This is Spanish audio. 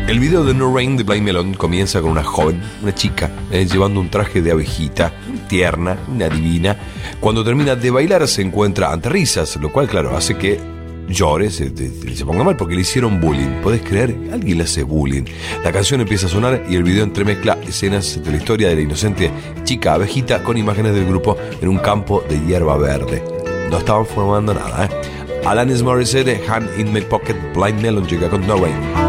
El video de No Rain de Blind Melon comienza con una joven, una chica, llevando un traje de abejita, tierna, una divina. Cuando termina de bailar se encuentra ante risas, lo cual, claro, hace que llore, se ponga mal porque le hicieron bullying. ¿Podés creer? Alguien le hace bullying. La canción empieza a sonar y el video entremezcla escenas de la historia de la inocente chica abejita con imágenes del grupo en un campo de hierba verde. No estaban formando nada, ¿eh? Alanis Morissette, Hand in My Pocket, Blind Melon llega con No Rain.